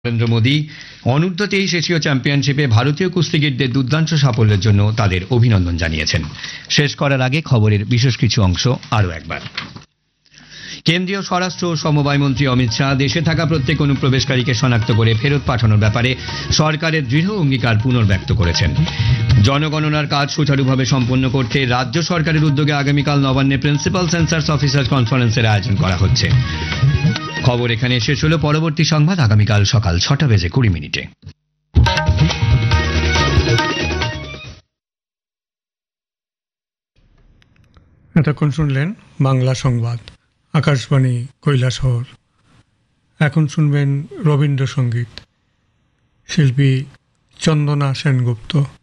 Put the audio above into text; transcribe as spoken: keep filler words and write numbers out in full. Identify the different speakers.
Speaker 1: নরেন্দ্র মোদী অনূর্ধ্ব তেইশ এশীয় চ্যাম্পিয়নশিপে ভারতীয় কুস্তিগিরদের দুর্দান্ত সাফল্যের জন্য তাদের অভিনন্দন জানিয়েছেন। শেষ করার আগে খবরের বিশেষ কিছু অংশ আরও একবার। কেন্দ্রীয় স্বরাষ্ট্র ও সমবায় মন্ত্রী অমিত শাহ দেশে থাকা প্রত্যেক অনুপ্রবেশকারীকে শনাক্ত করে ফেরত পাঠানোর ব্যাপারে সরকারের দৃঢ় অঙ্গীকার পুনর্ব্যক্ত করেছেন। জনগণনার কাজ সুচারুভাবে সম্পন্ন করতে রাজ্য সরকারের উদ্যোগে আগামীকাল নবান্নে প্রিন্সিপাল সেন্সাস অফিসার কনফারেন্সের আয়োজন করা হচ্ছে। খবর এখানে শেষ হলো। পরবর্তী সংবাদ আগামীকাল সকাল ছটা বেজে কুড়ি মিনিটে।
Speaker 2: এতক্ষণ শুনলেন বাংলা সংবাদ, আকাশবাণী কৈলাসহর। এখন শুনবেন রবীন্দ্রসঙ্গীত, শিল্পী চন্দনা সেনগুপ্ত।